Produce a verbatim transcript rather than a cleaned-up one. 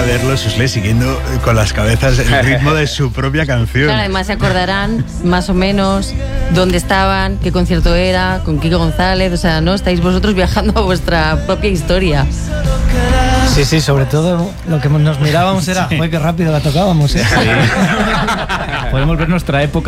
verlo, Susle, siguiendo con las cabezas el ritmo de su propia canción. Claro, además se acordarán más o menos dónde estaban, qué concierto era, con Kiko González, o sea, ¿no? Estáis vosotros viajando a vuestra propia historia. Sí, sí, sobre todo lo que nos mirábamos era, joder, qué rápido la tocábamos, ¿eh? Sí. Podemos ver nuestra época